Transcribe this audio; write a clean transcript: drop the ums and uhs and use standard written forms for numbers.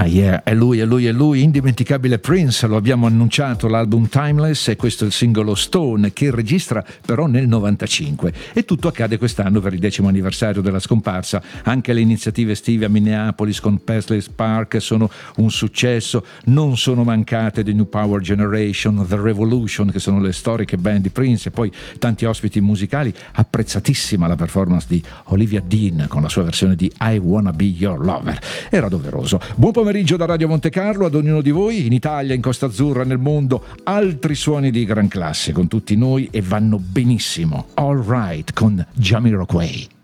Ah yeah, è lui, indimenticabile Prince, lo abbiamo annunciato, l'album Timeless, e questo è il singolo Stone, che registra però nel 95, e tutto accade quest'anno per il 10° anniversario della scomparsa. Anche le iniziative estive a Minneapolis con Paisley Park sono un successo, non sono mancate The New Power Generation, The Revolution, che sono le storiche band di Prince, e poi tanti ospiti musicali. Apprezzatissima la performance di Olivia Dean con la sua versione di I Wanna Be Your Lover, era doveroso. Buon pomeriggio da Radio Monte Carlo ad ognuno di voi, in Italia, in Costa Azzurra, nel mondo. Altri suoni di gran classe con tutti noi, e vanno benissimo. All Right con Jamiroquai.